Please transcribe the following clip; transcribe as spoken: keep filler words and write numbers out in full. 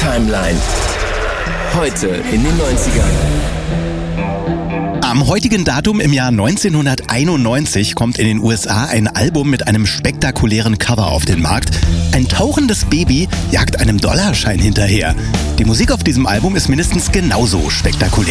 Timeline. Heute in den neunzigern. Am heutigen Datum im Jahr neunzehnhunderteinundneunzig kommt in den U S A ein Album mit einem spektakulären Cover auf den Markt. Ein tauchendes Baby jagt einem Dollarschein hinterher. Die Musik auf diesem Album ist mindestens genauso spektakulär.